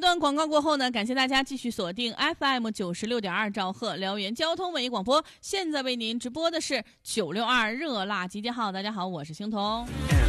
段广告过后呢，感谢大家继续锁定 FM96.2兆赫辽源交通文艺广播。现在为您直播的是962热辣集结号。大家好，我是星彤。